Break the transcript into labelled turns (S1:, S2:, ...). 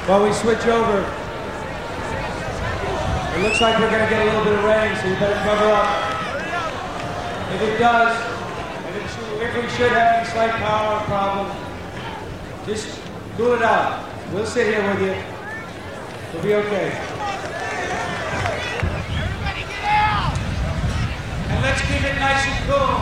S1: While we switch over, it looks like we're going to get a little bit of rain, so you better cover up. If it does, if we should have any slight power problem, just cool it out. We'll sit here with you. We'll be okay.
S2: Everybody get out!
S1: And let's keep it nice and cool.